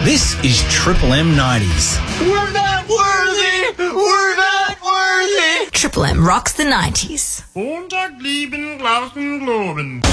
This is Triple M 90s. We're not worthy! We're not worthy! Triple M rocks the 90s. Montag, lieben, Glauben, Globen.